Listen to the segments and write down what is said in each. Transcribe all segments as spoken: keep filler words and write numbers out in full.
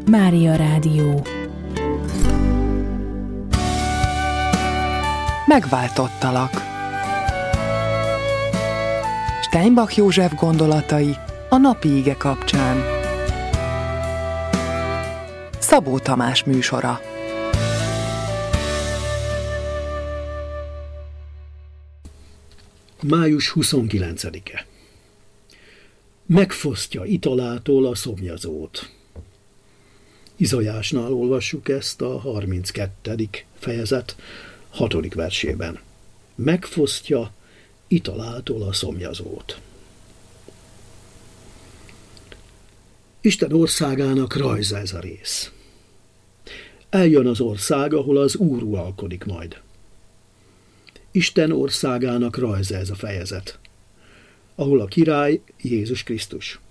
Mária Rádió. Megváltottalak. Steinbach József gondolatai a napi ige kapcsán. Szabó Tamás műsora. május huszonkilencedike. Megfosztja italától a szomjazót. Izajásnál olvassuk ezt a harminckettedik fejezet hatodik versében. Megfosztja italától a szomjazót. Isten országának rajza ez a rész. Eljön az ország, ahol az Úr uralkodik majd. Isten országának rajza ez a fejezet, ahol a király Jézus Krisztus.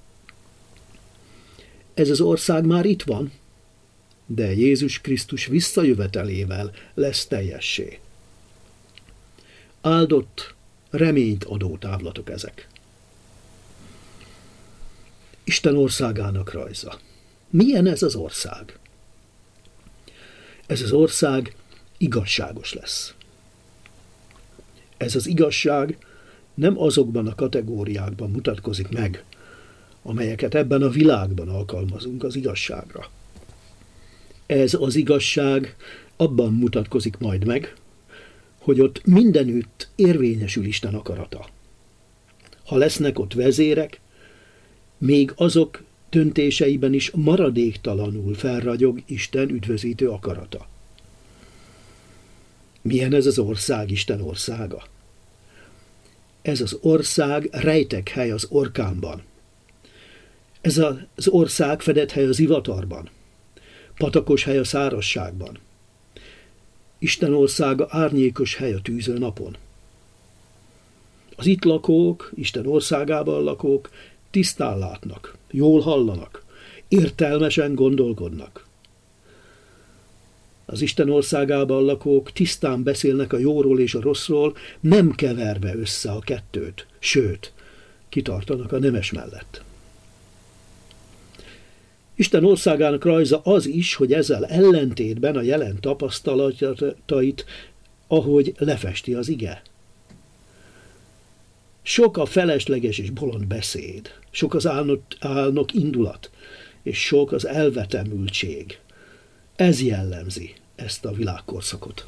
Ez az ország már itt van, de Jézus Krisztus visszajövetelével lesz teljessé. Áldott, reményt adó távlatok ezek. Isten országának rajza. Milyen ez az ország? Ez az ország igazságos lesz. Ez az igazság nem azokban a kategóriákban mutatkozik meg, amelyeket ebben a világban alkalmazunk az igazságra. Ez az igazság abban mutatkozik majd meg, hogy ott mindenütt érvényesül Isten akarata. Ha lesznek ott vezérek, még azok döntéseiben is maradéktalanul felragyog Isten üdvözítő akarata. Milyen ez az ország, Isten országa? Ez az ország rejtek hely az orkánban. Ez az ország fedett hely az ivatarban. Patakos hely a szárazságban. Isten országa árnyékos hely a tűző napon. Az itt lakók, Isten országában lakók tisztán látnak, jól hallanak, értelmesen gondolkodnak. Az Isten országában lakók tisztán beszélnek a jóról és a rosszról, nem keverve össze a kettőt, sőt, kitartanak a nemes mellett. Isten országának rajza az is, hogy ezzel ellentétben a jelen tapasztalatait, ahogy lefesti az ige. Sok a felesleges és bolond beszéd, sok az álnok, álnok indulat, és sok az elvetemültség. Ez jellemzi ezt a világkorszakot.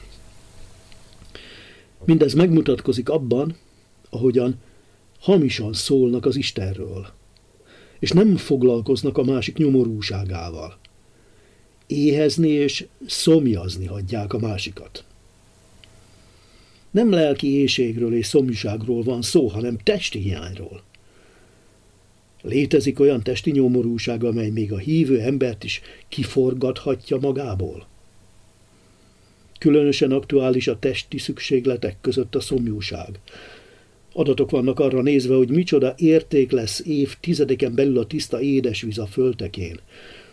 Mindez megmutatkozik abban, ahogyan hamisan szólnak az Istenről, és nem foglalkoznak a másik nyomorúságával. Éhezni és szomjazni hagyják a másikat. Nem lelki éhségről és szomjúságról van szó, hanem testi hiányról. Létezik olyan testi nyomorúság, amely még a hívő embert is kiforgathatja magából. Különösen aktuális a testi szükségletek között a szomjúság. Adatok vannak arra nézve, hogy micsoda érték lesz évtizedeken belül a tiszta édesvíz a földtekén.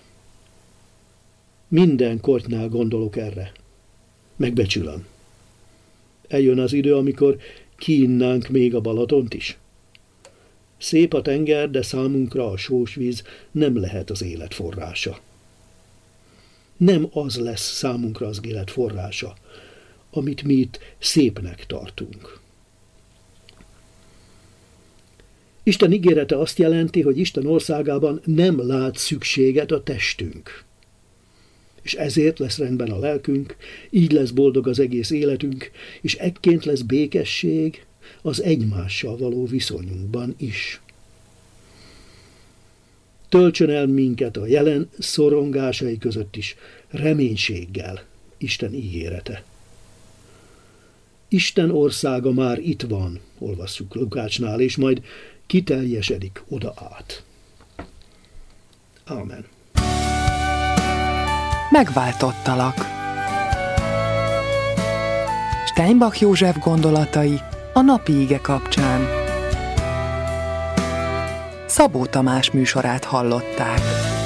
Minden kortnál gondolok erre. Megbecsülöm. Eljön az idő, amikor kiinnánk még a Balatont is. Szép a tenger, de számunkra a sós víz nem lehet az élet forrása. Nem az lesz számunkra az élet forrása, amit mi itt szépnek tartunk. Isten ígérete azt jelenti, hogy Isten országában nem lát szükséget a testünk. És ezért lesz rendben a lelkünk, így lesz boldog az egész életünk, és ekként lesz békesség az egymással való viszonyunkban is. Töltsön el minket a jelen szorongásai között is reménységgel Isten ígérete. Isten országa már itt van, olvasszuk Lukácsnál, és majd kiteljesedik oda át. Ámen. Megváltottalak. Steinbach József gondolatai a napi ige kapcsán. Szabó Tamás műsorát hallották.